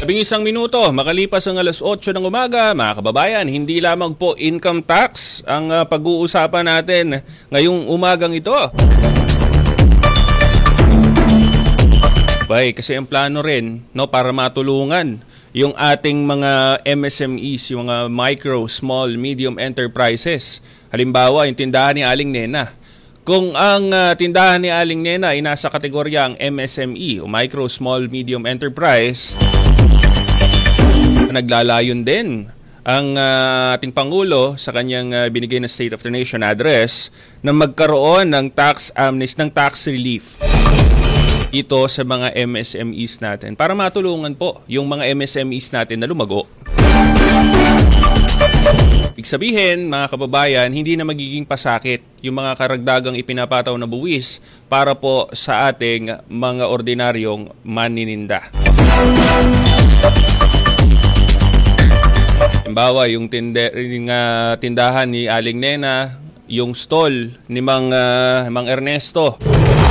11 minuto, makalipas ang alas 8 ng umaga, mga kababayan, hindi lamang po income tax ang pag-uusapan natin ngayong umagang ito. Kasi ang plano rin, no, para matulungan yung ating mga MSMEs, yung mga micro, small, medium enterprises. Halimbawa, yung tindahan ni Aling Nena. Kung ang tindahan ni Aling Nena ay nasa kategoryang MSME o micro, small, medium enterprise, naglalayon din ang ating Pangulo sa kanyang binigay na State of the Nation address na magkaroon ng tax amnesty, ng tax relief ito sa mga MSMEs natin para matulungan po yung mga MSMEs natin na lumago. Ibig sabihin, mga kababayan, hindi na magiging pasakit yung mga karagdagang ipinapataw na buwis para po sa ating mga ordinaryong manininda. Halimbawa, yung tindahan ni Aling Nena, yung stall ni Mang Ernesto.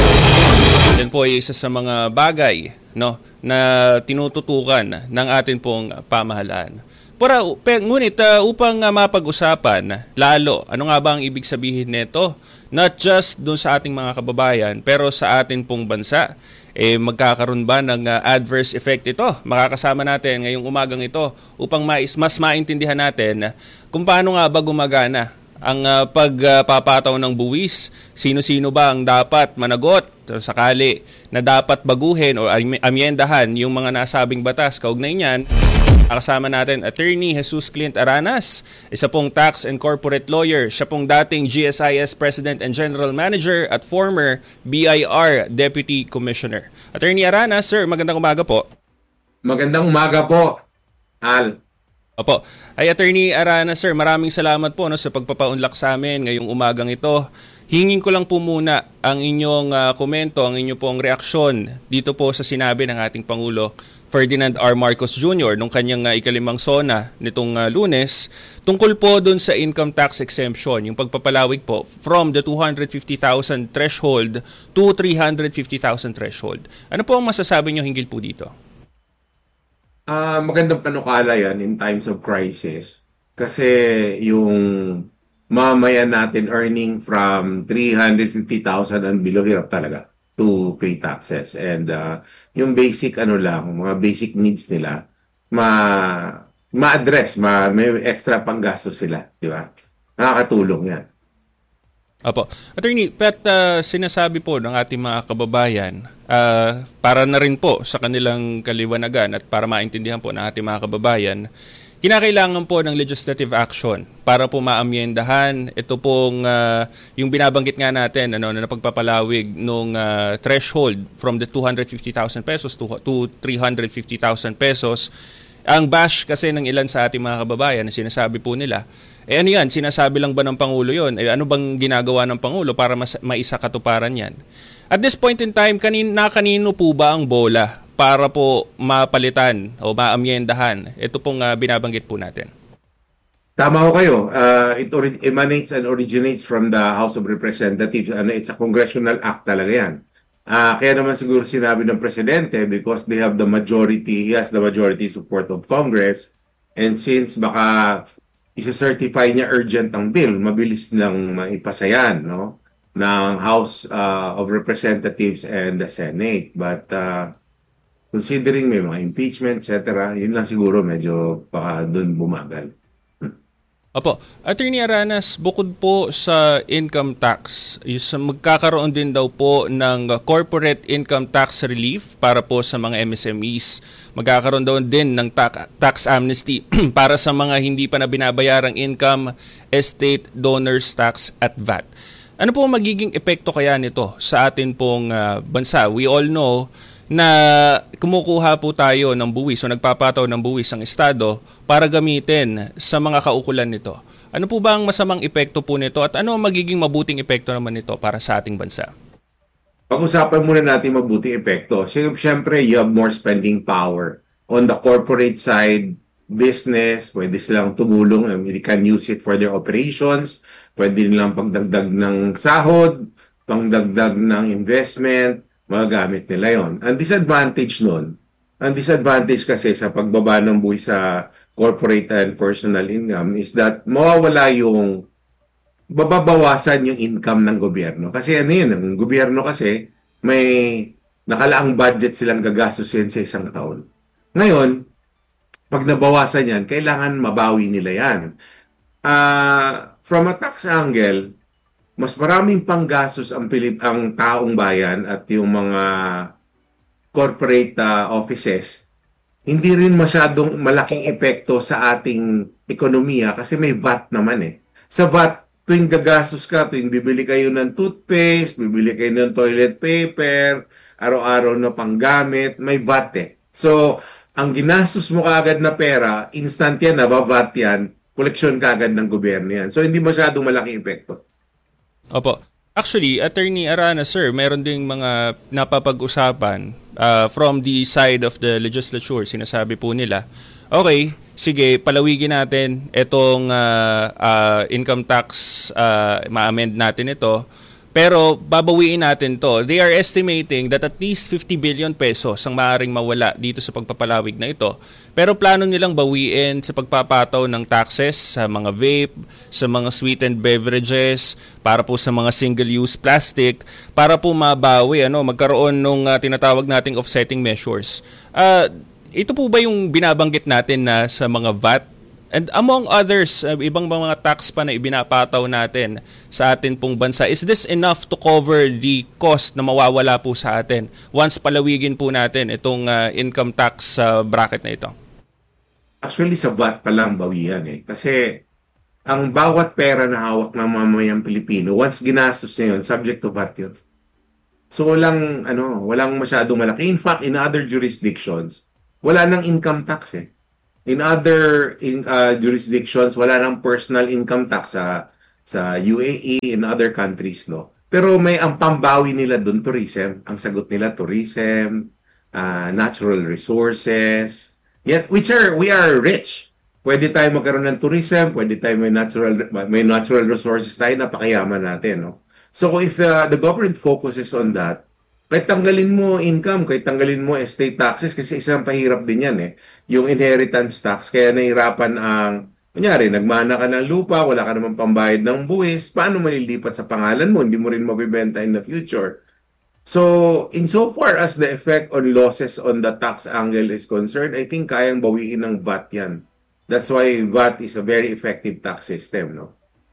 Yan po ay isa sa mga bagay, no, na tinututukan ng atin pong pamahalaan. Ngunit upang mapag-usapan lalo, ano nga ba ang ibig sabihin nito? Not just doon sa ating mga kababayan, pero sa atin pong bansa, magkakaroon ba ng adverse effect ito? Makakasama natin ngayong umagang ito upang mas maintindihan natin kung paano nga ba gumagana ang pagpapataw ng buwis. Sino-sino ba ang dapat managot sakali na dapat baguhin o amyendahan yung mga nasabing batas? Kaugnay niyan, kasama natin Attorney Jesus Clint Aranas, isa pong tax and corporate lawyer. Siya pong dating GSIS President and General Manager at former BIR Deputy Commissioner. Attorney Aranas, sir, magandang umaga po. Magandang umaga po, Al. Opo. Ay, Attorney Aranas, sir, maraming salamat po sa pagpapaunlak sa amin ngayong umagang ito. Hingin ko lang po muna ang inyong komento, ang inyong pong reaksyon dito po sa sinabi ng ating Pangulo Ferdinand R. Marcos Jr. nung kanyang ikalimang SONA nitong Lunes tungkol po dun sa income tax exemption, yung pagpapalawig po from the 250,000 threshold to 350,000 threshold. Ano po ang masasabi nyo hinggil po dito? Magandang panukala yan in times of crisis kasi yung mamayan natin earning from 350,000 and below, hirap talaga to pay taxes. And yung basic mga basic needs nila, ma-address, may extra panggastos sila, di ba? Nakakatulong yan. Opo. Attorney, sinasabi po ng ating mga kababayan, para na rin po sa kanilang kaliwanagan at para maintindihan po ng ating mga kababayan, kinakailangan po ng legislative action para po maamyendahan ito pong yung binabanggit nga natin na napagpapalawig nung threshold from the 250,000 pesos to 350,000 pesos. Ang bash kasi ng ilan sa ating mga kababayan na sinasabi po nila, ano yan, sinasabi lang ba ng Pangulo yun? Ano bang ginagawa ng Pangulo para maisakatuparan yan? At this point in time, kanino po ba ang bola para po mapalitan o maamyendahan ito pong binabanggit po natin? Tama ko kayo. It emanates and originates from the House of Representatives. It's a congressional act talaga yan. Kaya naman siguro sinabi ng Presidente because they have the majority, he has the majority support of Congress. And since baka isa-certify niya urgent ang bill, mabilis lang maipasayan, no, ng House of Representatives and the Senate. But considering may mga impeachment, etc., yun lang siguro medyo baka doon bumagal. Opo. Attorney Aranas, bukod po sa income tax, magkakaroon din daw po ng corporate income tax relief para po sa mga MSMEs. Magkakaroon daw din ng tax amnesty para sa mga hindi pa na binabayarang income, estate, donors tax at VAT. Ano po magiging epekto kaya nito sa atin pong bansa? We all know na kumukuha po tayo ng buwis o nagpapataw ng buwis ang Estado para gamitin sa mga kaukulan nito. Ano po ba ang masamang epekto po nito at ano ang magiging mabuting epekto naman nito para sa ating bansa? Pag-usapan muna natin mabuting epekto. Siyempre, you have more spending power. On the corporate side, business, pwede silang tumulong. They can use it for their operations. Pwede nilang pagdagdag ng sahod, pangdagdag ng investment, magagamit nila yon. Ang disadvantage nun, Ang disadvantage kasi sa pagbaba ng buwis sa corporate and personal income is that mawawala yung bababawasan yung income ng gobyerno. Kasi ano yun, ang gobyerno kasi may nakalaang budget silang gagastusin sa isang taon. Ngayon, pag nabawasan yan, kailangan mabawi nila yan. From a tax angle, mas maraming panggastos ang taong bayan at yung mga corporate offices, hindi rin masyadong malaking epekto sa ating ekonomiya kasi may VAT naman eh. Sa VAT, tuwing gagastos ka, tuwing bibili kayo ng toothpaste, bibili kayo ng toilet paper, araw-araw na panggamit, may VAT eh. So, ang ginastos mo kaagad na pera, instant yan, naba-VAT yan, koleksyon kaagad ng gobyerno yan. So, hindi masyadong malaking epekto. Opo. Actually, Attorney Arana, sir, meron ding mga napapag-usapan from the side of the legislature. Sinasabi po nila, okay, sige, palawigin natin itong income tax, ma-amend natin ito, pero babawiin natin to. They are estimating that at least 50 billion pesos ang maaaring mawala dito sa pagpapalawig na ito. Pero plano nilang bawiin sa pagpapataw ng taxes sa mga vape, sa mga sweetened beverages, para po sa mga single-use plastic, para po mabawi, magkaroon ng tinatawag nating offsetting measures. Ito po ba yung binabanggit natin na sa mga VAT? And among others, ibang mga tax pa na ibinapataw natin sa atin pong bansa, is this enough to cover the cost na mawawala po sa atin once palawigin po natin itong income tax bracket na ito? Actually, sa VAT pa lang bawian eh. Kasi ang bawat pera na hawak ng mamamayang Pilipino, once ginastos niya yun, subject to VAT yun. So walang masyadong malaki. In fact, in other jurisdictions, wala nang income tax eh. In other jurisdictions, wala nang personal income tax sa UAE, in other countries, no? Pero may ang pambawi nila doon, tourism. Ang sagot nila, tourism, natural resources, yet we are rich. Pwede tayo magkaroon ng tourism, pwede tayo may natural resources tayo, napakayaman natin, no? So if the government focuses on that, kahit tanggalin mo income, kahit tanggalin mo estate taxes, kasi isang pahirap din yan eh. Yung inheritance tax, kaya nahirapan kunyari, nagmana ka ng lupa, wala ka naman pambayad ng buwis, paano malilipat sa pangalan mo? Hindi mo rin mabibenta in the future. So, insofar as the effect on losses on the tax angle is concerned, I think kayang bawiin ng VAT yan. That's why VAT is a very effective tax system, no?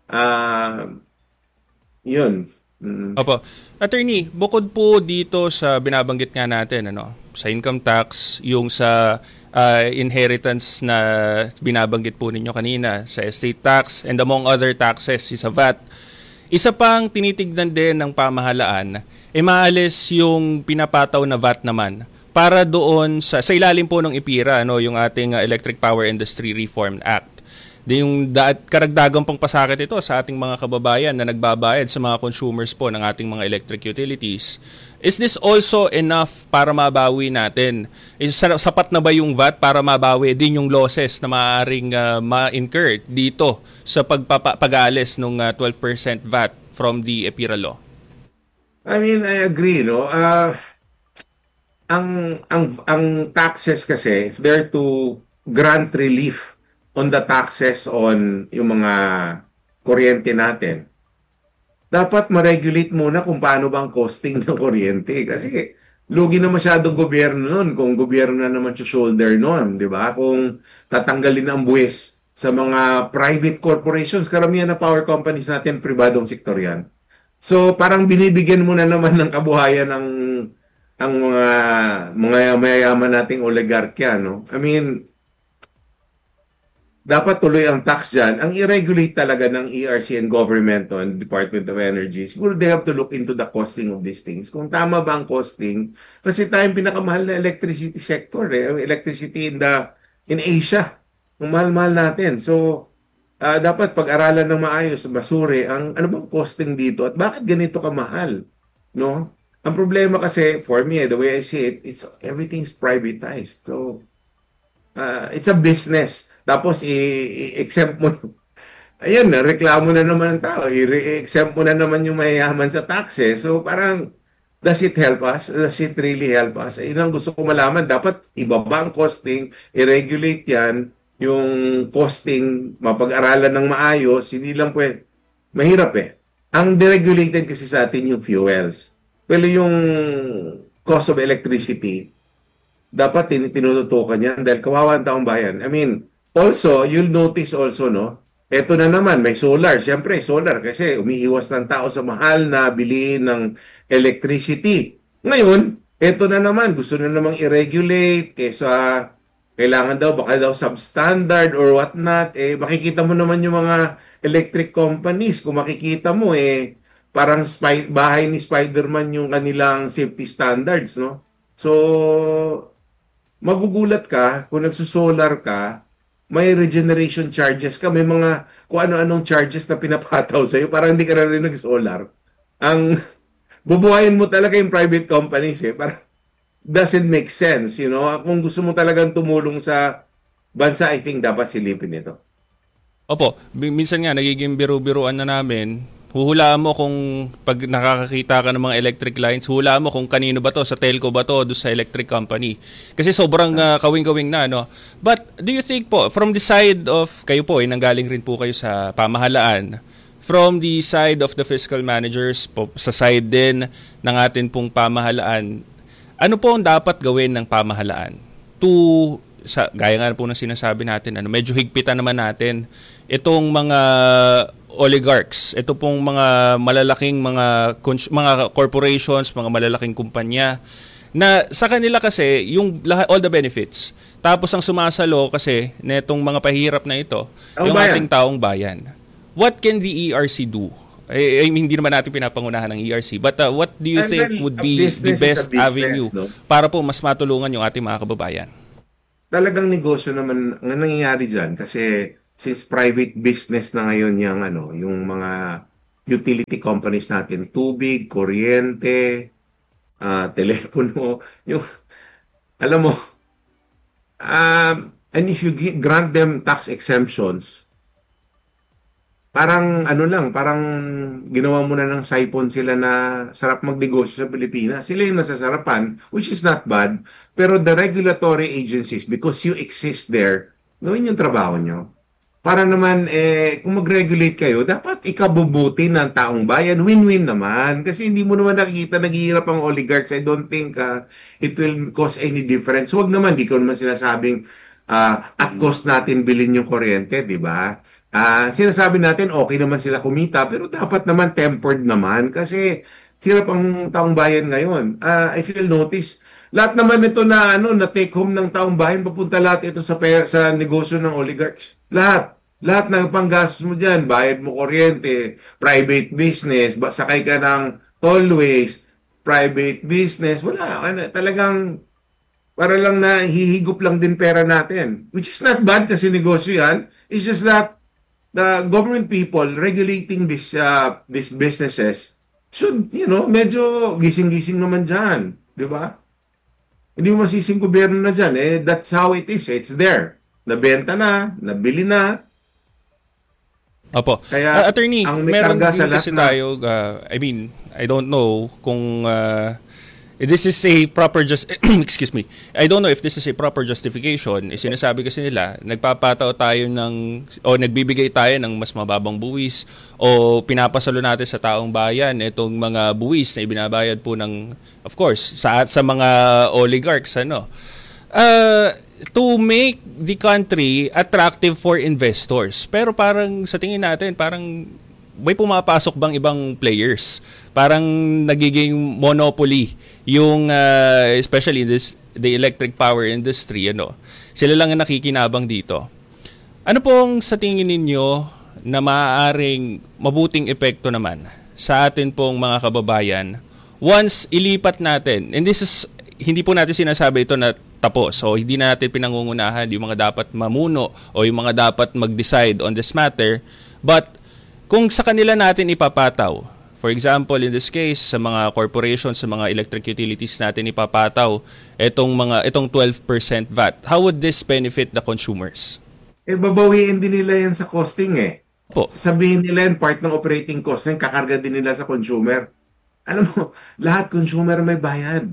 Yun. Opo. Attorney, bukod po dito sa binabanggit nga natin, sa income tax, yung sa inheritance na binabanggit po ninyo kanina, sa estate tax, and among other taxes, sa VAT, isa pang tinitignan din ng pamahalaan, maalis yung pinapataw na VAT naman para doon sa ilalim po ng IPIRA, yung ating Electric Power Industry Reform Act. Yung karagdagang pang pasakit ito sa ating mga kababayan na nagbabayad sa mga consumers po ng ating mga electric utilities. Is this also enough para mabawi natin? Sapat na ba yung VAT para mabawi din yung losses na maaaring ma-incur dito sa pag-aalis ng 12% VAT from the EPIRA law? I mean, I agree, no? Ang taxes kasi, if they're to grant relief on the taxes on yung mga kuryente natin, dapat ma-regulate muna kung paano ba ang costing ng kuryente. Kasi lugi na masyadong gobyerno nun kung gobyerno na naman shoulder nun, di ba? Kung tatanggalin ang buwis sa mga private corporations, karamihan na power companies natin, pribadong sektor yan. So parang binibigyan mo na naman ng kabuhayan ang mga mayayaman nating oligarkya, no? I mean, dapat tuloy ang tax dyan. Ang i-regulate talaga ng ERC and government and Department of Energy, siguro they have to look into the costing of these things. Kung tama ba ang costing, kasi tayong pinakamahal na electricity sector, ang electricity in Asia. Ang mahal-mahal natin. So, dapat pag-aralan ng maayos, basuri, ano bang costing dito at bakit ganito kamahal? No? Ang problema kasi, for me, the way I see it, everything's privatized. So, it's a business. Tapos, i-exempt mo. Ayan, reklamo na naman ang tao. I-exempt mo na naman yung mayayaman sa taxes. So, parang Does it help us? Does it really help us? Yun ang gusto ko malaman. Dapat ibaba ang costing, i-regulate yan, yung costing, mapag-aralan ng maayos, hindi lang pwede. Mahirap eh. Ang deregulated kasi sa atin yung fuels. Pero yung cost of electricity, dapat tinututukan yan dahil kawawa ang taong bayan. I mean, also, you'll notice also, no? Eto na naman, may solar. Siyempre, solar kasi umiiwas ng tao sa mahal na bilihin ng electricity. Ngayon, eto na naman, gusto na namang i-regulate kaysa kailangan daw, baka daw substandard or whatnot. Makikita mo naman yung mga electric companies. Kung makikita mo, parang bahay ni Spider-Man yung kanilang safety standards, no? So, magugulat ka kung nagsusolar ka, may regeneration charges ka, may mga kung ano-anong charges na pinapataw sa'yo para hindi ka na rin nag-solar. Ang bubuhayin mo talaga yung private companies para doesn't make sense, you know. Kung gusto mo talagang tumulong sa bansa, I think dapat silipin ito. Opo, minsan nga nagiging biro-biruan na namin. Huhulaan mo kung pag nakakakita ka ng mga electric lines, huhulaan mo kung kanino ba to, sa telco ba to, doon sa electric company. Kasi sobrang kawing-kawing na, no? But do you think po, from the side of, kayo po, nanggaling rin po kayo sa pamahalaan, from the side of the fiscal managers, po, sa side din ng atin pong pamahalaan, ano po ang dapat gawin ng pamahalaan to, gaya nga po ng sinasabi natin, medyo higpitan naman natin itong mga oligarchs, ito pong mga malalaking mga corporations, mga malalaking kumpanya na sa kanila kasi yung all the benefits. Tapos ang sumasalo kasi netong mga pahirap na ito, yung ating taong bayan. What can the ERC do? Hindi naman natin pinapangunahan ng ERC, but what do you think would be the best avenue para po mas matulungan yung ating mga kababayan? Talagang negosyo naman ang nangyayari dyan kasi since private business na ngayon yung mga utility companies natin, tubig, kuryente, telepono, yung, alam mo, and if you grant them tax exemptions, parang parang ginawa mo na ng saipon sila na sarap magnegosyo sa Pilipinas. Sila yung nasasarapan, which is not bad, pero the regulatory agencies, because you exist there, gawin yung trabaho nyo. Para naman, kung mag-regulate kayo, dapat ikabubuti ng taong bayan. Win-win naman. Kasi hindi mo naman nakikita, naghihirap ang oligarchs. I don't think it will cause any difference. Huwag naman, di ko naman sinasabing at cost natin bilhin yung kuryente, di ba? Sinasabi natin, okay naman sila kumita, pero dapat naman tempered naman. Kasi hirap ang taong bayan ngayon. If you'll notice, lahat naman ito na take home ng taong bayan, papunta lahat ito sa negosyo ng oligarchs. Lahat ng panggastos mo dyan, bayad mo kuryente, private business, sakay ka ng tollways, private business, wala. Talagang para lang na hihigop lang din pera natin. Which is not bad kasi negosyo yan. It's just that the government people regulating these businesses should, medyo gising-gising naman dyan. Di ba? Hindi mo masising gobyerno na dyan. That's how it is. It's there. Nabenta na, nabili na. Opo. Kaya, attorney, meron din kasi tayo, I don't know kung this is a proper excuse me. I don't know if this is a proper justification. Sinasabi kasi nila, nagpapatao tayo nagbibigay tayo ng mas mababang buwis o pinapasalo natin sa taong bayan itong mga buwis na ibinabayad po ng, of course, sa mga oligarchs, to make the country attractive for investors. Pero parang sa tingin natin, parang may pumapasok bang ibang players? Parang nagiging monopoly yung especially the electric power industry, Sila lang ang nakikinabang dito. Ano pong sa tingin ninyo na maaaring mabuting epekto naman sa atin pong mga kababayan once ilipat natin? And this is, hindi po natin sinasabi ito na tapos. So, hindi na natin pinangungunahan yung mga dapat mamuno o yung mga dapat mag-decide on this matter. But, kung sa kanila natin ipapataw, for example, in this case, sa mga corporations, sa mga electric utilities natin ipapataw, itong 12% VAT, how would this benefit the consumers? Babawiin din nila yan sa costing Po. Sabihin nila yan, part ng operating cost, kakarga din nila sa consumer. Alam mo, lahat consumer may bayad.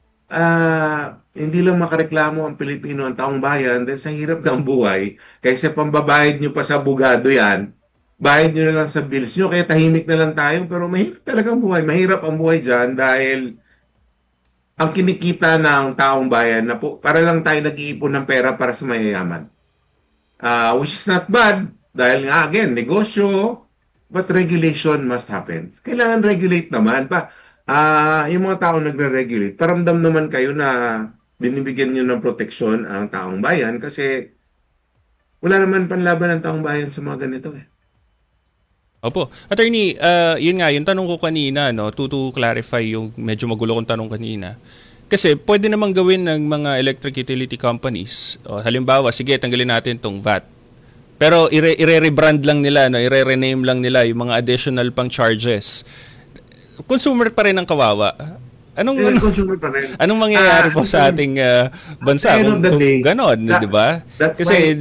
Hindi lang makareklamo ang Pilipino, ang taong bayan dahil sa hirap ng buhay, kaysa pambabayad nyo pa sa abogado yan, bayad nyo na lang sa bills nyo, kaya tahimik na lang tayo. Pero mahirap talaga ang buhay. Mahirap ang buhay dyan dahil ang kinikita ng taong bayan na po, para lang tayo nag-iipon ng pera para sa mayayaman. Which is not bad dahil nga, again, negosyo, but regulation must happen. Kailangan regulate naman pa. Yung mga tao nagre-regulate, paramdam naman kayo na binibigyan nyo ng proteksyon ang taong bayan kasi wala naman panlaban ng taong bayan sa mga ganito eh. Opo. Attorney, yun nga, yung tanong ko kanina, no, to clarify yung medyo magulo kong tanong kanina. Kasi pwede namang gawin ng mga electric utility companies. O, halimbawa, sige, tanggalin natin tong VAT. Pero ire-rebrand lang nila, no, ire-rename lang nila yung mga additional pang charges. Consumer pa rin ang kawawa. Consumer pa rin. Anong mangyayari po sa ating bansa kung ganon, di ba? That's why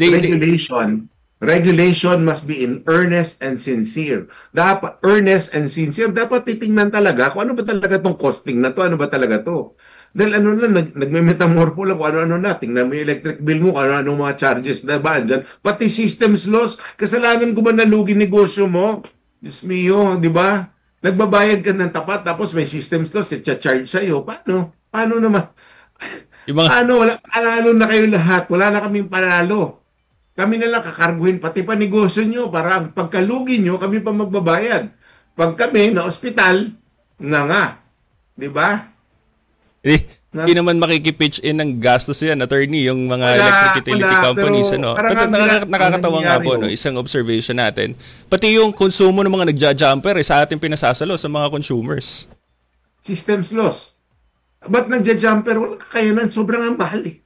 regulation must be in earnest and sincere. Dapat earnest and sincere. Dapat titingnan talaga kung ano ba talaga tong costing na to, ano ba talaga to. Dahil ano lang, nagme-metamorpho lang kung ano-ano na. Tingnan mo yung electric bill mo, ano-ano mga charges na ba dyan. Pati systems loss, kasalanan ko ba nalugi negosyo mo? Diyos mio, di ba? Nagbabayad ka ng tapat, tapos may systems loss, i-charge sa'yo. Paano? Paano naman? Paano? Panalo na kayo lahat. Wala na kaming panalo. Kami na lang kakarguhin, pati pa negosyo nyo, para pagkalugi nyo, kami pa magbabayad. Pag kami na ospital, nga. Di ba? Hindi naman makikipitch in ng gastos yan, attorney, yung mga electric utility companies. Nakakatawa nga po, no, isang observation natin. Pati yung konsumo ng mga nagja-jumper, sa ating pinasasalo sa mga consumers. Systems loss. Ba't nagja-jumper? Walang kakayanan. Sobrang ang mahal eh.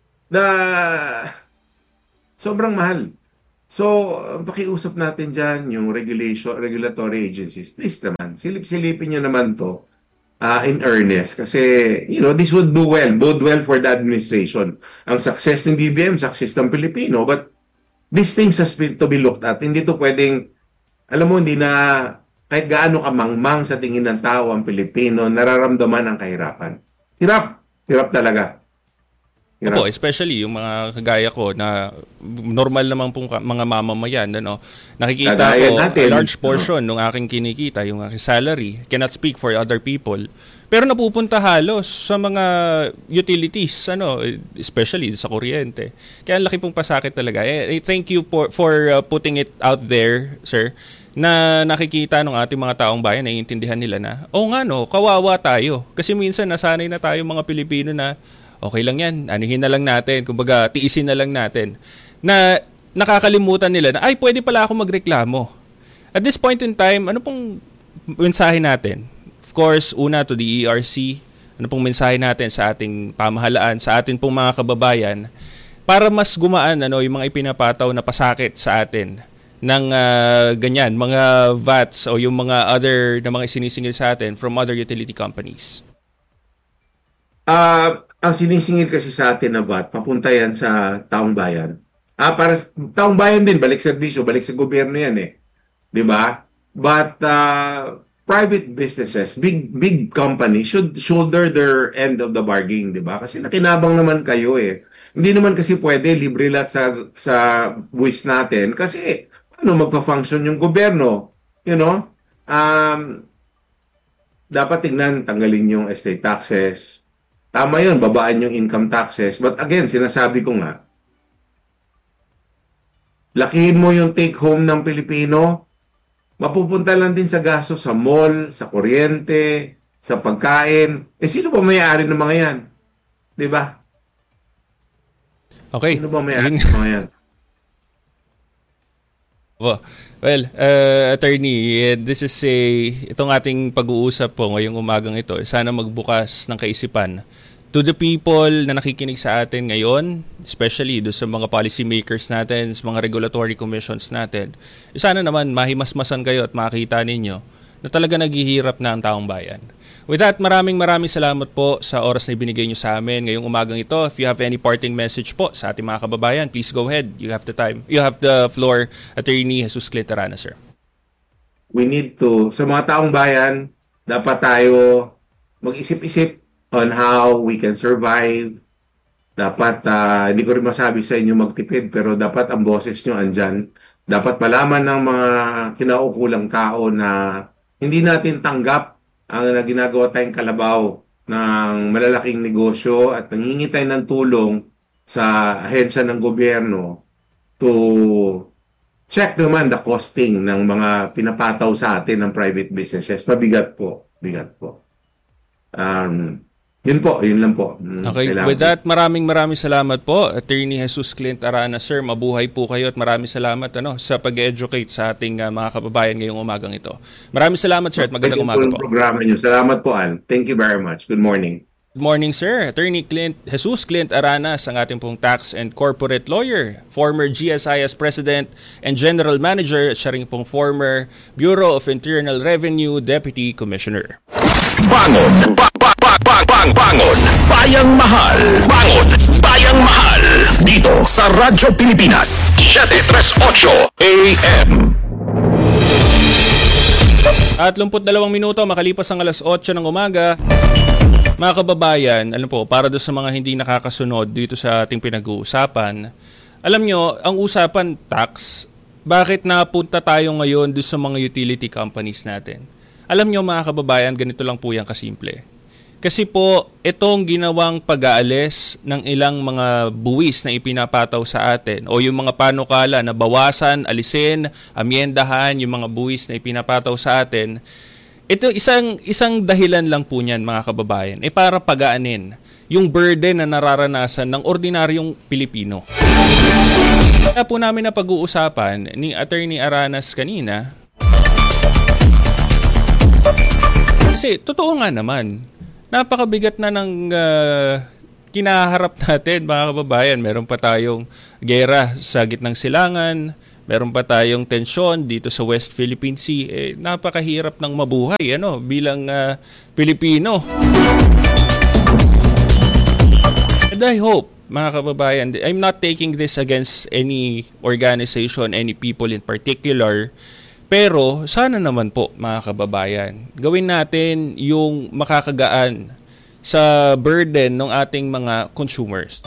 Sobrang mahal. So, pakiusap natin dyan yung regulatory agencies. Please naman, silip-silipin nyo naman to in earnest. Kasi, this would bode well for the administration. Ang success ng BBM, success ng Pilipino, but these things has to be looked at. Hindi to pwedeng, alam mo, hindi na, kahit gaano kamangmang sa tingin ng tao ang Pilipino, nararamdaman ang kahirapan. Hirap. Hirap talaga. Opo, especially yung mga kagaya ko na normal naman pong mga mamamayan, ano, nakikita ko a large portion ng aking kinikita, yung aking salary, cannot speak for other people, pero napupunta halos sa mga utilities, ano, especially sa kuryente. Kaya ang laki pong pasakit talaga. Thank you for putting it out there, sir, na nakikita ng ating mga taong bayan, naiintindihan nila na, nga no, kawawa tayo. Kasi minsan nasanay na tayo mga Pilipino na okay lang yan, anuhin na lang natin, kumbaga tiisin na lang natin, na nakakalimutan nila na, ay, pwede pala ako magreklamo. At this point in time, ano pong mensahe natin? Of course, una to the ERC, ano pong mensahe natin sa ating pamahalaan, sa atin pong mga kababayan, para mas gumaan yung mga ipinapataw na pasakit sa atin ng ganyan, mga VATs o yung mga other na mga sinisingil sa atin from other utility companies. Ang sinisingil kasi sa atin na VAT, papunta yan sa taong bayan. Para taong bayan din, balik serbisyo, balik sa gobyerno yan eh. 'Di ba? But private businesses, big companies should shoulder their end of the bargain, 'di ba? Kasi nakinabang naman kayo eh. Hindi naman kasi pwede libre lahat sa buwis natin kasi paano magpa-function yung gobyerno? Dapat tingnan, tanggalin yung estate taxes. Tama yun, babaan yung income taxes. But again, sinasabi ko nga, lakihin mo yung take home ng Pilipino, mapupunta lang din sa gasto sa mall, sa kuryente, sa pagkain. Sino ba may-ari ng mga yan? Di ba? Okay. Sino ba may-ari ng mga yan? Well, attorney, this is itong ating pag-uusap po ngayong umagang ito, sana magbukas ng kaisipan to the people na nakikinig sa atin ngayon, especially do sa mga policy makers natin, sa mga regulatory commissions natin. Sana naman mahimasmasan kayo at makita ninyo na talaga naghihirap na ang taong bayan. With that, maraming salamat po sa oras na ibinigay nyo sa amin ngayong umagang ito. If you have any parting message po sa ating mga kababayan, please go ahead. You have the time. You have the floor, Attorney Jesus Cliterana, sir. We need to, sa mga taong bayan, dapat tayo mag-isip-isip on how we can survive. Dapat, hindi ko rin masabi sa inyo magtipid, pero dapat ang boses nyo andyan. Dapat malaman ng mga kinaukulang tao na hindi natin tanggap ang ginagawa tayong kalabaw ng malalaking negosyo at nanghingi tayo ng tulong sa ahensya ng gobyerno to check naman the costing ng mga pinapataw sa atin ng private businesses. Mabigat po. Bigat po. Yun lang po. Okay, with that, maraming salamat po, Attorney Jesus Clint Arana. Sir, mabuhay po kayo at maraming salamat sa pag-educate sa ating mga kababayan ngayong umagang ito. Maraming salamat, sir, at magandang umaga po. Programa niyo. Salamat po, Al. Thank you very much. Good morning. Good morning, sir. Attorney Jesus Clint Aranas, ang ating pong tax and corporate lawyer, former GSIS President and General Manager, at siya rin pong former Bureau of Internal Revenue Deputy Commissioner. Bangon! Bangon! Bayang Mahal! Bangon! Bayang Mahal! Dito sa Radyo Pilipinas 738 AM. At 32 minuto makalipas ang alas 8 ng umaga. Mga kababayan, para doon sa mga hindi nakakasunod dito sa ating pinag-uusapan, alam nyo, ang usapan tax, bakit napunta tayo ngayon doon sa mga utility companies natin? Alam nyo mga kababayan, ganito lang po yan kasimple. Kasi po, itong ginawang pag-aalis ng ilang mga buwis na ipinapataw sa atin o yung mga panukala na bawasan, alisin, amyendahan, yung mga buwis na ipinapataw sa atin, ito isang dahilan lang po niyan mga kababayan, para pagaanin yung burden na nararanasan ng ordinaryong Pilipino. Kaya po namin na pag-uusapan ni Attorney Aranas kanina, kasi totoo nga naman, napakabigat na ng kinaharap natin mga kababayan. Meron pa tayong gera sa gitnang silangan, meron pa tayong tensyon dito sa West Philippine Sea. Napakahirap ng mabuhay bilang Pilipino. And I hope, mga kababayan, I'm not taking this against any organization, any people in particular. Pero sana naman po mga kababayan, gawin natin yung makakagaan sa burden ng ating mga consumers.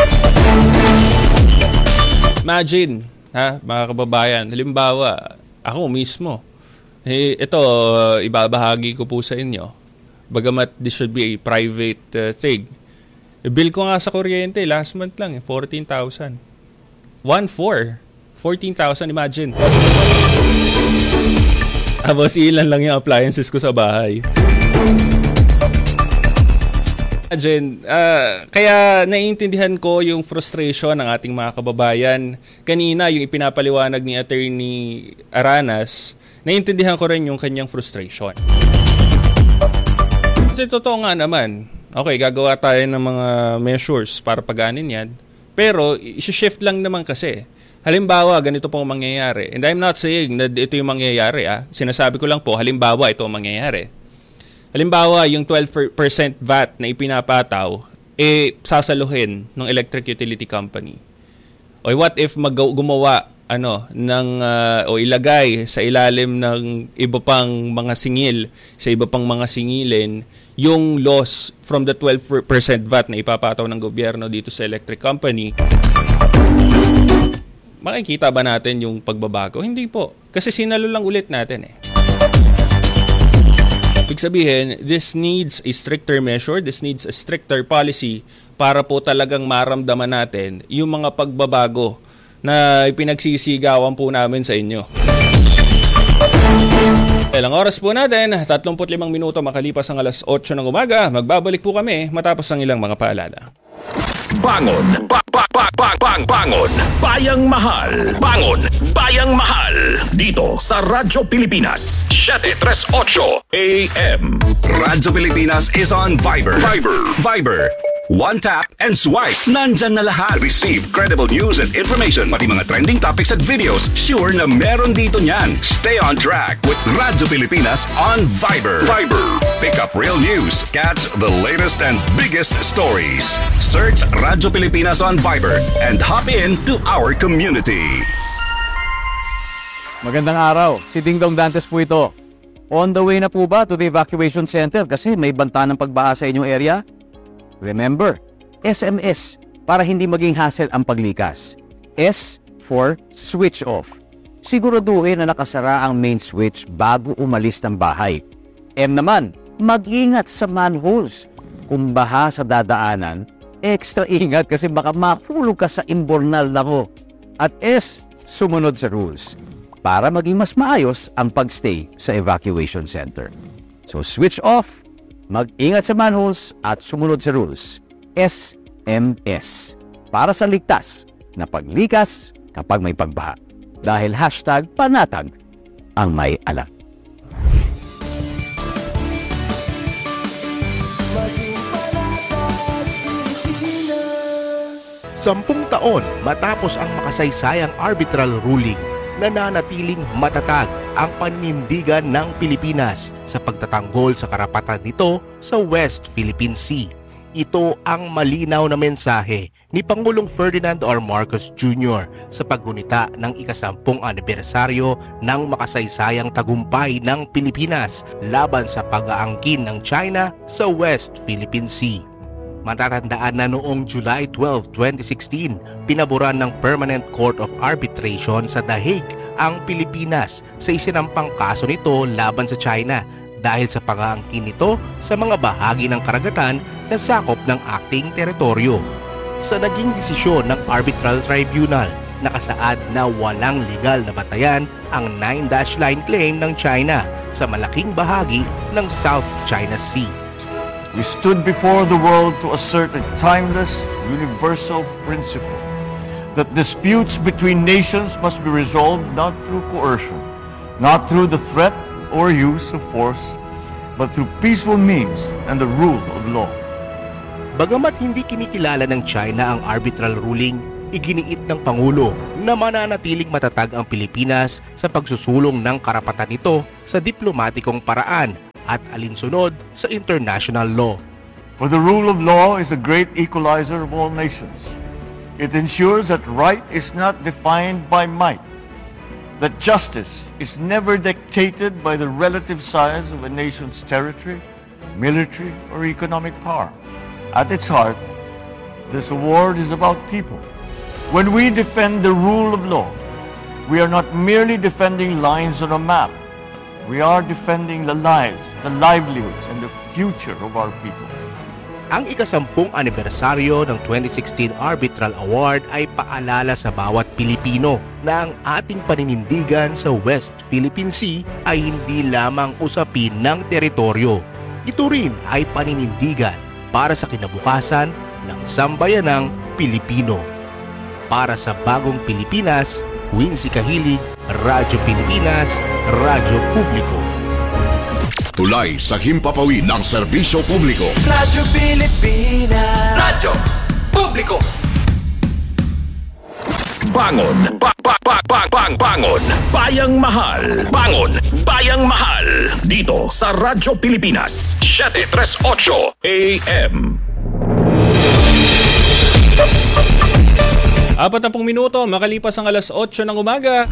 Imagine, mga kababayan, halimbawa, ako mismo, ito, ibabahagi ko po sa inyo, bagamat this should be a private thing. Bill ko nga sa kuryente, last month lang, 14,000. 14,000, imagine. Tapos ilan lang yung appliances ko sa bahay. Imagine, kaya naiintindihan ko yung frustration ng ating mga kababayan. Kanina, yung ipinapaliwanag ni Attorney Aranas, naiintindihan ko rin yung kanyang frustration. Kasi totoo nga naman, okay, gagawa tayo ng mga measures para pagaanin yan. Pero, isi-shift lang naman kasi. Halimbawa, ganito pong mangyayari. And I'm not saying na ito yung mangyayari. Sinasabi ko lang po, halimbawa, ito ang mangyayari. Halimbawa, yung 12% VAT na ipinapataw, sasaluhin ng electric utility company. O what if gumawa o ilagay sa ilalim ng iba pang mga singil, sa iba pang mga singilin, yung loss from the 12% VAT na ipapataw ng gobyerno dito sa electric company. Makikita ba natin yung pagbabago? Hindi po. Kasi sinalo lang ulit natin Ibig sabihin, this needs a stricter measure, this needs a stricter policy para po talagang maramdaman natin yung mga pagbabago na ipinagsisigawan po namin sa inyo. Ilang oras po natin, 35 minuto makalipas ang alas 8 ng umaga. Magbabalik po kami matapos ang ilang mga paalala. Bangon! Bangon! Bayang Mahal! Bangon! Bayang Mahal! Dito sa Radyo Pilipinas 738 AM. Radyo Pilipinas is on Viber. One tap and swipe. Nandyan na lahat. Receive credible news and information. Pati mga trending topics at videos. Sure na meron dito niyan. Stay on track with Radyo Pilipinas on Viber. Pick up real news. Catch the latest and biggest stories. Search Radyo Pilipinas on Viber and hop in to our community. Magandang araw. Si Dingdong Dantes po ito. On the way na po ba to the evacuation center kasi may banta ng pagbaha sa inyong area? Remember, SMS para hindi maging hassle ang paglikas. S for switch off. Siguraduhin na nakasara ang main switch bago umalis ng bahay. M naman, mag-ingat sa manholes. Kung baha sa dadaanan, extra ingat kasi baka mahulog ka sa imbornal na ko. At S, sumunod sa rules para maging mas maayos ang pagstay sa evacuation center. So switch off, mag-ingat sa manholes at sumunod sa rules. SMS para sa ligtas na paglikas kapag may pagbaha. Dahil #panatag ang may alam. Sampung taon matapos ang makasaysayang arbitral ruling, nananatiling matatag ang paninindigan ng Pilipinas sa pagtatanggol sa karapatan nito sa West Philippine Sea. Ito ang malinaw na mensahe ni Pangulong Ferdinand R. Marcos Jr. sa paggunita ng ika-10 anibersaryo ng makasaysayang tagumpay ng Pilipinas laban sa pag-aangkin ng China sa West Philippine Sea. Matatandaan na noong July 12, 2016, pinaboran ng Permanent Court of Arbitration sa The Hague ang Pilipinas sa isinampang kaso nito laban sa China dahil sa pag-aangkin nito sa mga bahagi ng karagatan na sakop ng ating teritoryo. Sa naging desisyon ng Arbitral Tribunal, nakasaad na walang legal na batayan ang 9-dash line claim ng China sa malaking bahagi ng South China Sea. We stood before the world to assert a timeless, universal principle that disputes between nations must be resolved not through coercion, not through the threat or use of force, but through peaceful means and the rule of law. Bagamat hindi kinikilala ng China ang arbitral ruling, iginiit ng Pangulo na mananatiling matatag ang Pilipinas sa pagsusulong ng karapatan nito sa diplomatikong paraan at alinsunod sa international law. For the rule of law is a great equalizer of all nations. It ensures that right is not defined by might, that justice is never dictated by the relative size of a nation's territory, military, or economic power. At its heart, this award is about people. When we defend the rule of law, we are not merely defending lines on a map. We are defending the lives, the livelihoods, and the future of our peoples. Ang ika-10 anibersaryo ng 2016 Arbitral Award ay paalala sa bawat Pilipino na ang ating paninindigan sa West Philippine Sea ay hindi lamang usapin ng teritoryo. Ito rin ay paninindigan para sa kinabukasan ng sambayanang Pilipino. Para sa bagong Pilipinas, Wincy Kahilig, Radyo Pilipinas, Radyo Publiko. Tulay sa himpapawid ng serbisyo publiko. Radyo Pilipinas. Radyo Publiko. Bangon. Bangon. Bayang Mahal. Bangon. Bayang Mahal. Dito sa Radyo Pilipinas. 738 AM. 40 minuto, makalipas ang alas 8 ng umaga.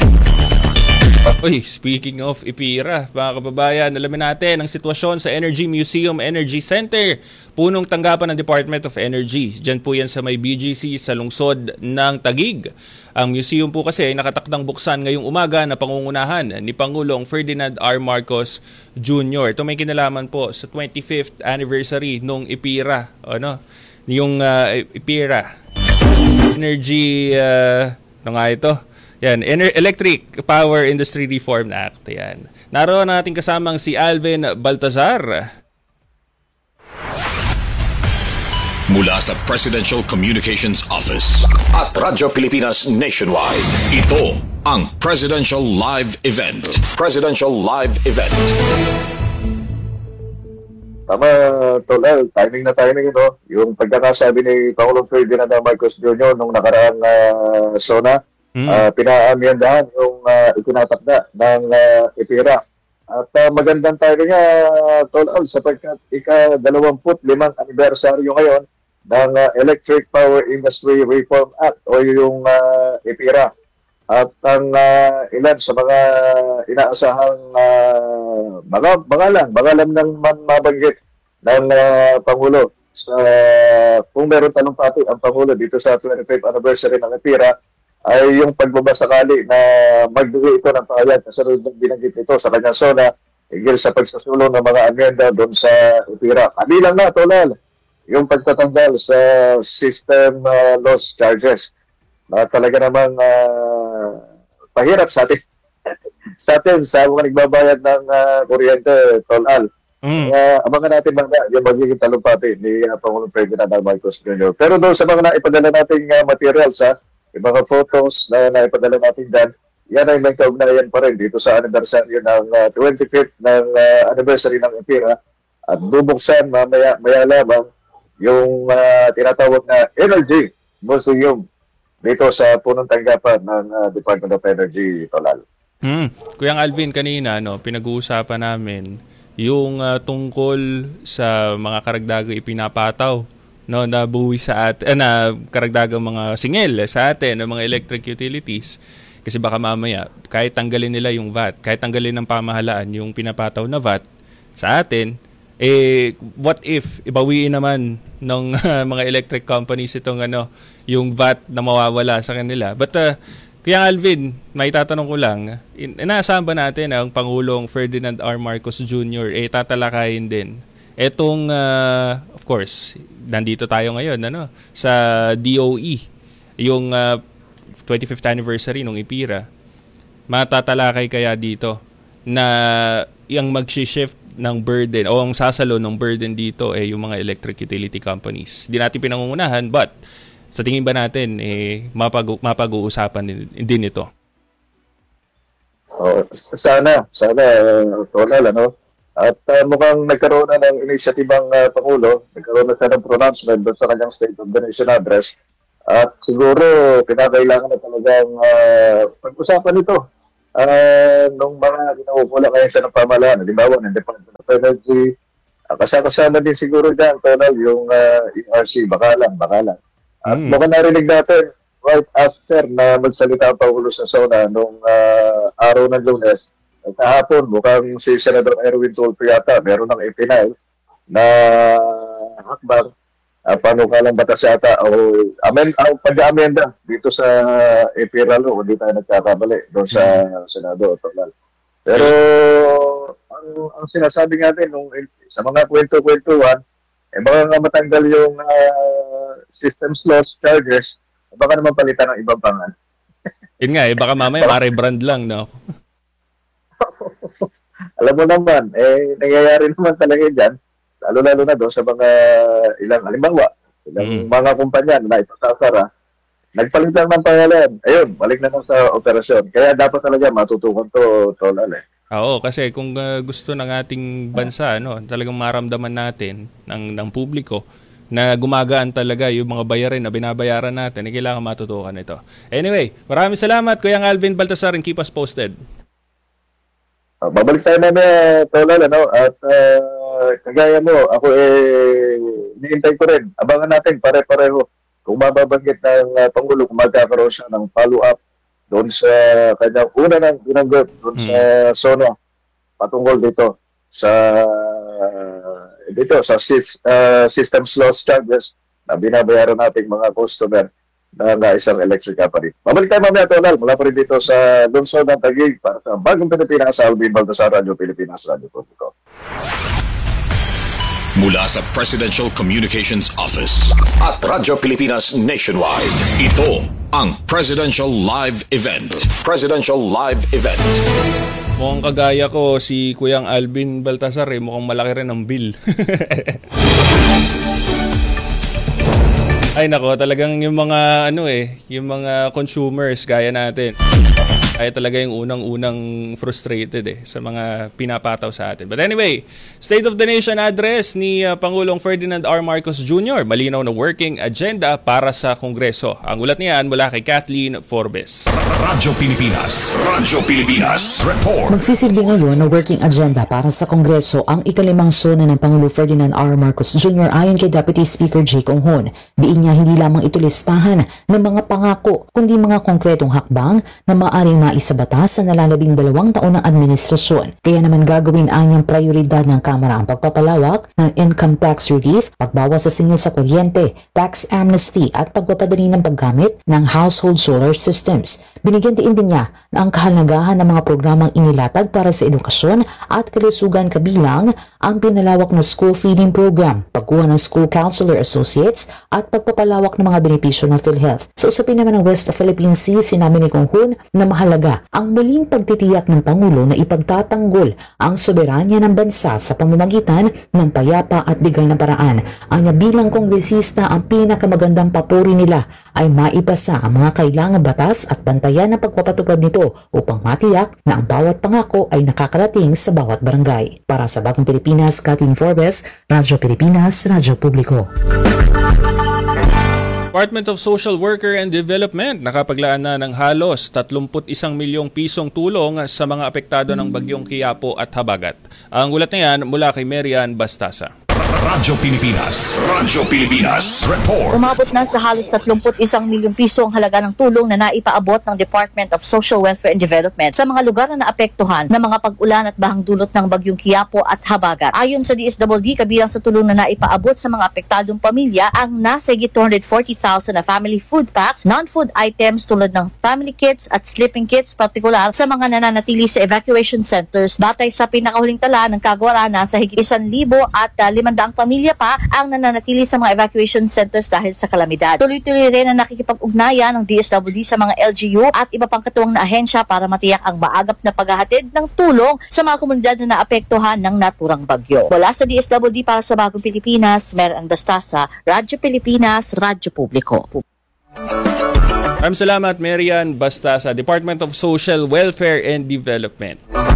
Uy, speaking of IPIRA, mga kababayan, alamin natin ang sitwasyon sa Energy Museum Energy Center. Punong tanggapan ng Department of Energy. Diyan po yan sa may BGC sa lungsod ng Taguig. Ang museum po kasi ay nakatakdang buksan ngayong umaga na pangungunahan ni Pangulong Ferdinand R. Marcos Jr. Ito may kinalaman po sa 25th anniversary nung IPIRA. Yung IPIRA. Energy, ano nga ito? Yan, Electric Power Industry Reform Act. Yan. Naroon natin kasamang si Alvin Baltazar. Mula sa Presidential Communications Office at Radyo Pilipinas Nationwide, ito ang Presidential Live Event. Presidential Live Event. Tama, Tol, timing na timing ito. Yung pagkakasabi ni Pangulong Ferdinand Marcos Jr. nung nakaraang SONA, pinaamyandahan yung ikinatakda ng IPIRA. At magandang timing nga, Tol, sapagkat ika-25 anibersaryo ngayon ng Electric Power Industry Reform Act o yung IPIRA. At ang ilan sa mga inaasahang bangalan ng mabanggit ng Pangulo sa kung meron talumpati ang Pangulo dito sa 25th anniversary ng EPIRA ay yung pagbabasakali na magbigay ito ng pahayag kasunod ng binanggit ito sa kanyang SONA higil sa pagsasulong ng mga agenda doon sa EPIRA. Kabilang na, Tolal, yung pagtatanggal sa system loss charges na talaga namang pahirap sa atin sa mga nagbabayad ng kuryente, Tolal. Abangan natin mga yung magiging talumpati ni Pangulong Ferdinand Marcos Jr. Pero doon sa mga naipadala nating materials, yung mga photos na naipadala natin dyan, yan ay may kaugnayan pa rin dito sa anniversary ng 25th ng anniversary ng EPIRA at bubuksan maya lamang yung tinatawag na Energy Museum dito sa punong tanggapan ng Department of Energy, Tolal. Kuyang Alvin, kanina pinag-uusapan namin yung tungkol sa mga karagdagang ipinapataw na buwi sa atin, na karagdagang mga singil sa atin ng mga electric utilities. Kasi baka mamaya, kahit tanggalin nila yung VAT, kahit tanggalin ng pamahalaan yung pinapataw na VAT sa atin, what if ibawiin naman ng mga electric companies itong yung VAT na mawawala sa kanila? But kaya Alvin, may tatanong ko lang, inaasahan ba natin ang Pangulong Ferdinand R. Marcos Jr. Tatalakayin din etong of course, nandito tayo ngayon sa DOE, yung 25th anniversary ng EPIRA. Matatalakay kaya dito na yung mag-shift ng burden o ang sasalo ng burden dito yung mga electric utility companies. Hindi natin pinangungunahan, but sa tingin ba natin mapag-uusapan din ito? Sana Tolal, At mukhang nagkaroon na ng inisyatibang Pangulo, nagkaroon na siya ng pronouncement doon sa kanyang State of the Nation address. At siguro kinakailangan na talagang pag-usapan ito nung mga kinaukulan ngayon siya ng pamahalaan, halimbawa ng Department of Energy. Kasama din siguro dyan, Tolal, yung ERC, baka lang. At mukhang narinig natin right after na magsalita ang Pangulo sa SONA nung araw ng Lunes, kahapon mukhang si Senador Erwin Tulfo yata meron ng ipinail na hakbang panukalang batas yata o pag-amenda dito sa EPIRA law, hindi tayo nagkakamali doon sa Senado. Tolal. Pero ang sinasabi natin sa mga kwento-kwentuhan, baka matanggal yung systems loss charges, baka naman palitan ng ibang pangalan. Yun nga, baka mamaya ma-rebrand lang, no? Alam mo naman, nangyayari naman talaga dyan, lalo-lalo na doon sa mga ilang mga kumpanya na ipasasara, nagpalitan ng pangalan. Ayun, balik na sa operasyon. Kaya dapat talaga matutukan to, Tolal. Oo, kasi kung gusto ng ating bansa, talagang maramdaman natin ng publiko na gumagaan talaga yung mga bayarin na binabayaran natin, kailangan matutukan ito. Anyway, maraming salamat, Kuya Alvin Baltasar, and keep us posted. Babalik tayo na Tolal, at kagaya mo, ako niintay ko rin. Abangan natin pare-pareho kung mababanggit ng Pangulo kung magkakaroon siya ng follow-up doon sa kanyang una ng binanggit doon sa SONA patungkol dito sa systems loss charges na binabayaran nating mga customer na isang electric company. Babalik tayo mamaya, Tolal, mula pa rin dito sa lungsod ng Taguig para sa Bagong Pilipinas, Alvin Baltasar, Radyo Pilipinas, Radyo Publiko. Mula sa Presidential Communications Office at Radyo Pilipinas Nationwide, ito ang Presidential Live Event. Presidential Live Event. Mukhang kagaya ko si Kuyang Alvin Baltasar, mukhang malaki rin ang bill. Ay nako, talagang yung mga yung mga consumers gaya natin. Ay talaga yung unang-unang frustrated sa mga pinapataw sa atin. But anyway, State of the Nation address ni Pangulong Ferdinand R. Marcos Jr. Malinaw na working agenda para sa Kongreso. Ang ulat niyan mula kay Kathleen Forbes. Radyo Pilipinas Report. Magsisilbi ngayon na working agenda para sa Kongreso ang ikalimang sona ng Pangulo Ferdinand R. Marcos Jr. ayon kay Deputy Speaker Jake Onghon. Diin niya hindi lamang ito listahan ng mga pangako kundi mga konkretong hakbang na maaaring maisabatas sa nalalabing 2 taon ng administrasyon. Kaya naman gagawin anyang prioridad ng Kamara ang pagpapalawak ng income tax relief, pagbawas sa singil sa kuryente, tax amnesty at pagpapadali ng paggamit ng household solar systems. Binigyan din niya na ang kahalagahan ng mga programang inilatag para sa edukasyon at kalusugan kabilang ang pinalawak na school feeding program, pagkuha ng school counselor associates at pagpapalawak ng mga benepisyo ng PhilHealth. Sa usapin naman ng West Philippine Sea, sinabi ni Onghon na mahalaga ang muling pagtitiyak ng Pangulo na ipagtatanggol ang soberanya ng bansa sa pamamagitan ng payapa at legal na paraan. Anya bilang kongresista, ang pinakamagandang papuri nila ay maipasa ang mga kailangang batas at bantayan ng pagpapatupad nito upang matiyak na ang bawat pangako ay nakakarating sa bawat barangay. Para sa Bagong Pilipinas, Kathleen Forbes, Radyo Pilipinas, Radyo Publiko. Department of Social Worker and Development nakapaglaan na ng halos 31 milyong pisong tulong sa mga apektado ng bagyong Quiapo at Habagat. Ang ulat na yan mula kay Marian Bastasa. Radyo Pilipinas Report. Umabot na sa halos 31 milyong piso ang halaga ng tulong na naipaabot ng Department of Social Welfare and Development sa mga lugar na naapektuhan ng mga pag-ulan at bahang dulot ng bagyong Quiapo at Habagat. Ayon sa DSWD, kabilang sa tulong na naipaabot sa mga apektadong pamilya ang nasa 240,000 na family food packs, non-food items tulad ng family kits at sleeping kits, partikular sa mga nananatili sa evacuation centers. Batay sa pinakahuling tala ng kagawaran, nasa higit 1,500 pamilya pa ang nananatili sa mga evacuation centers dahil sa kalamidad. Tuloy-tuloy rin ang nakikipag-ugnayan ng DSWD sa mga LGU at iba pang katuwang na ahensya para matiyak ang maagap na paghahatid ng tulong sa mga komunidad na naapektuhan ng naturang bagyo. Wala sa DSWD para sa Bagong Pilipinas, Marian Bastasa, Radyo Pilipinas, Radyo Publiko. Maraming salamat, Marian Bastasa, Department of Social Welfare and Development.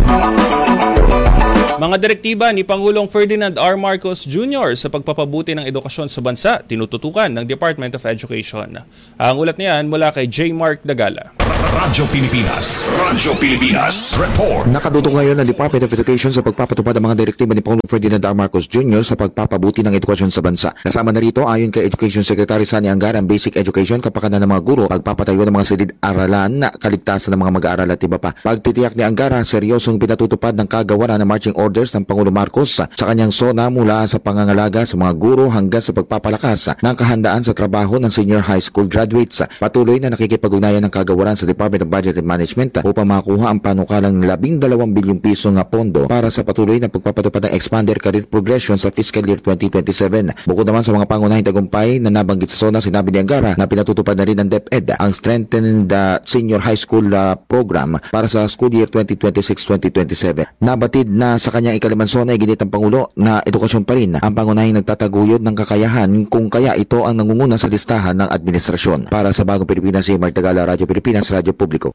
Mga direktiba ni Pangulong Ferdinand R. Marcos Jr. sa pagpapabuti ng edukasyon sa bansa, tinututukan ng Department of Education. Ang ulat niyan mula kay J. Mark Dagala. Radyo Pilipinas Report. Nakatutok ngayon ang Department of Education sa pagpapatupad ng mga direktiba ni Pangulong Ferdinand R. Marcos Jr. sa pagpapabuti ng edukasyon sa bansa. Kasama na rito, ayon kay Education Secretary Sani Angara, ang basic education, kapakanan ng mga guro, pagpapatayo ng mga silid-aralan, kaligtasan ng mga mag-aaral at iba pa. Pagtitiyak ni Angara, seryosong pinatutupad ng kagawaran ng marching orders ng Pangulo Marcos sa kanyang SONA mula sa pangangalaga sa mga guro hanggang sa pagpapalakas ng kahandaan sa trabaho ng senior high school graduates. Patuloy na nakikipag-ugnayan ng kagawaran sa Department of Budget and Management upang makuha ang panukalang 12 bilyong piso nga pondo para sa patuloy na pagpapatupad ng Expander Career Progression sa fiscal year 2027. Bukod naman sa mga pangunahing tagumpay na nabanggit sa SONA, sinabi ni Angara na pinatutupad na rin ng DepEd ang Strengthened Senior High School Program para sa school year 2026-2027. Nabatid na sa kanyang ikalimang SONA, iginit ng Pangulo na edukasyon pa rin ang pangunahing nagtataguyod ng kakayahan, kung kaya ito ang nangunguna sa listahan ng administrasyon. Para sa Bagong Pilipinas, si Mark Tagala, Radyo Pilipinas, Radyo Publiko.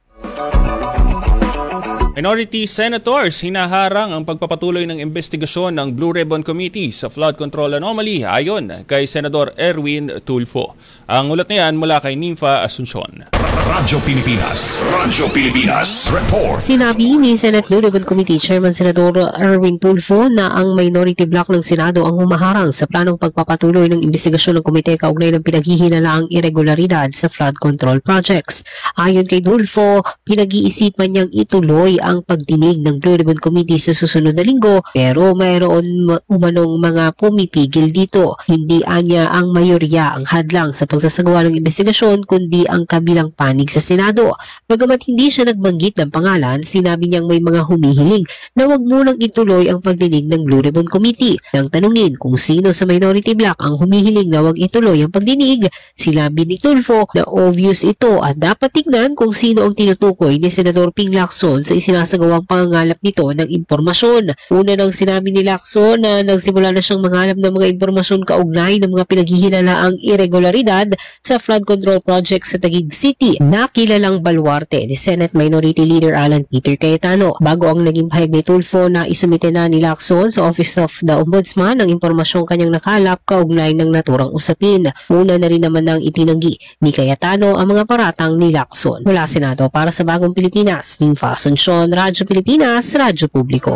Minority Senators hinaharang ang pagpapatuloy ng investigasyon ng Blue Ribbon Committee sa flood control anomaly ayon kay Senador Erwin Tulfo. Ang ulat niyan mula kay Nympha Asuncion. Radyo Pilipinas Report. Sinabi ni Senate Blue Ribbon Committee Chairman Senador Erwin Tulfo na ang minority bloc ng Senado ang humaharang sa planong pagpapatuloy ng investigasyon ng komite kaugnay ng pinaghihinalaang irregularidad sa flood control projects. Ayon kay Tulfo, pinag-iisipan niyang ituloy ang pagdinig ng Blue Ribbon Committee sa susunod na linggo, pero mayroon umanong mga pumipigil dito. Hindi anya ang mayorya ang hadlang sa pagsasagawa ng investigasyon kundi ang kabilang panig sa Senado. Bagamat hindi siya nagbanggit ng pangalan, sinabi niyang may mga humihiling na wag munang ituloy ang pagdinig ng Blue Ribbon Committee. Nang tanungin kung sino sa minority bloc ang humihiling na wag ituloy ang pagdinig, sinabi ni Tulfo na obvious ito at dapat tignan kung sino ang tinutukoy ni Senador Ping Lacson sa isinasagawang pangangalap nito ng impormasyon. Una nang sinabi ni Lacson na nagsimula na siyang mangalap ng mga impormasyon kaugnay ng mga pinaghihinalaang irregularidad sa flood control project sa Taguig City itinanggi na kilalang baluarte ni Senate Minority Leader Alan Peter Cayetano bago ang naging pahayag ni Tulfo na isumite na ni Lacson sa Office of the Ombudsman ang impormasyong kanyang nakalap kaugnay ng naturang usapin. Una na rin naman nang itinanggi ni Cayetano ang mga paratang ni Lacson. Mula Senado para sa Bagong Pilipinas, Ninfa Asuncion, Radyo Pilipinas, Radyo Publiko.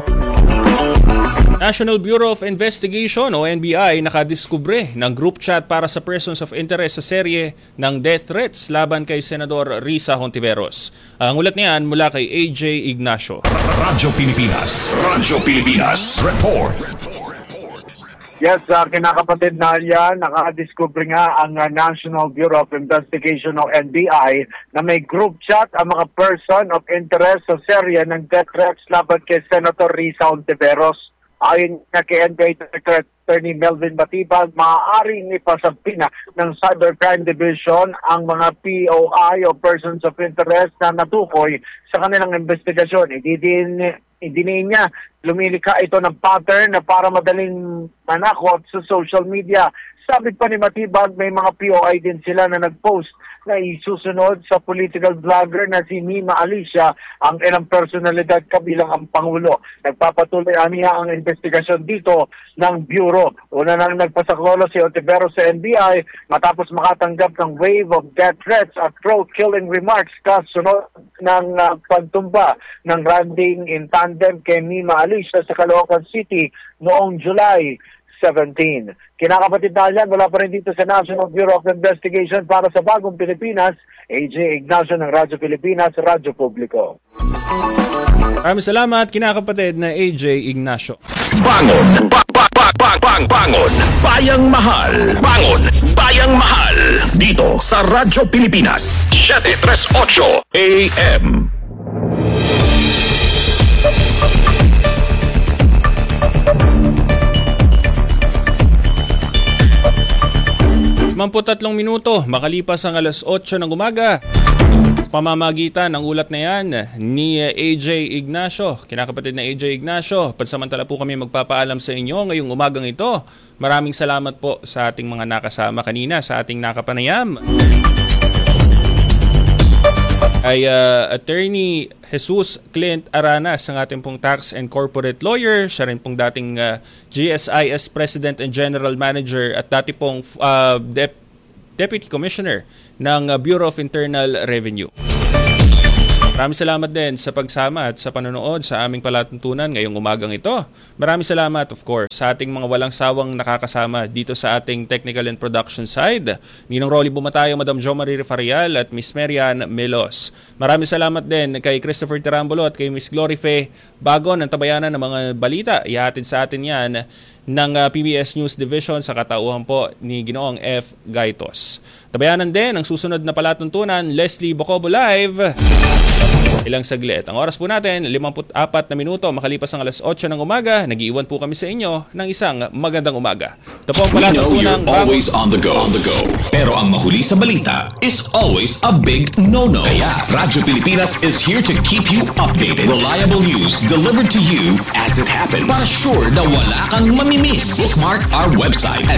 National Bureau of Investigation o NBI nakadiskubre ng group chat para sa persons of interest sa serye ng death threats laban kay Senador Risa Hontiveros. Ang ulat niyan mula kay AJ Ignacio. Radyo Pilipinas Report. Yes, kinakapatid na yan, nakadiscover nga ang National Bureau of Investigation o NBI na may group chat ang mga person of interest sa serye ng death threats laban kay Senator Risa Hontiveros. Ayon na kay NBI Director Attorney Melvin Batibag, maaaring ipasampina ng Cybercrime Division ang mga POI o persons of interest na natukoy sa kanilang investigasyon. Hindi niya lumilikha ito ng pattern na para madaling manakot sa social media. Sabi pa ni Matibag, may mga POI din sila na nag-post na isusunod sa political vlogger na si Mima Alicia ang ilang personalidad kabilang ang Pangulo. Nagpapatuloy niya ang investigasyon dito ng Bureau. Una nang nagpasaklolo si Hontiveros sa NBI matapos makatanggap ng wave of death threats at throat-killing remarks kasunod ng pagtumba ng landing in tandem kay Mima Alicia sa Caloocan City noong July 17. Kinakapatid na yan, wala pa rin dito sa National Bureau of Investigation para sa Bagong Pilipinas, AJ Ignacio ng Radyo Pilipinas, Radyo Publiko. Maraming salamat, kinakapatid na AJ Ignacio. Bangon! Bangon! Bayang Mahal! Bangon! Bayang Mahal! Dito sa Radyo Pilipinas, 738 AM. Tatlong minuto, makalipas ang alas 8 ng umaga. Pamamagitan ng ulat na yan ni AJ Ignacio, kinakapatid na AJ Ignacio. Pansamantala po kami magpapaalam sa inyo ngayong umagang ito. Maraming salamat po sa ating mga nakasama kanina sa ating nakapanayam. Ay Attorney Jesus Clint Aranas, ang ating pong tax and corporate lawyer. Siya rin pong dating GSIS President and General Manager at dati pong Deputy Commissioner ng Bureau of Internal Revenue. Maraming salamat din sa pagsama at sa panonood sa aming palatuntunan ngayong umagang ito. Maraming salamat of course sa ating mga walang sawang nakakasama dito sa ating technical and production side. Ninong Rolly Bumatayo, Madam Jo Marie Farial at Miss Marian Melos. Maraming salamat din kay Christopher Tirambolo at kay Miss Glory Faye Bagon ng tabayanan ng mga balita. Ihatid sa atin yan ng PBS News Division sa katauhan po ni Ginoong F. Gaitos. Tabayanan din ang susunod na palatuntunan, Leslie Bocobo Live. Ilang saglit. Ang oras po natin, 54 na minuto makalipas ang alas 8 ng umaga. Nag-iwan po kami sa inyo ng isang magandang umaga. Ito po ang palatuntunan. Always on the go. Pero ang mahuli sa balita is always a big no-no. Kaya Radyo Pilipinas is here to keep you updated. Reliable news delivered to you as it happens. Para sure na wala kang mamimiss. Bookmark our website at